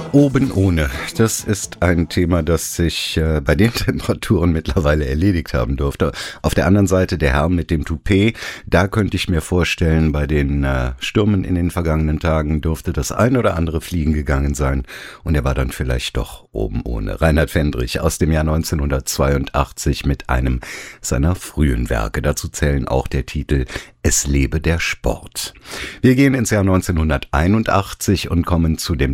Oben ohne. Das ist ein Thema, das sich bei den Temperaturen mittlerweile erledigt haben dürfte. Auf der anderen Seite der Herr mit dem Toupet. Da könnte ich mir vorstellen, bei den Stürmen in den vergangenen Tagen dürfte das ein oder andere fliegen gegangen sein. Und er war dann vielleicht doch oben ohne. Reinhard Fendrich aus dem Jahr 1982 mit einem seiner frühen Werke. Dazu zählen auch der Titel Es lebe der Sport. Wir gehen ins Jahr 1981 und kommen zu dem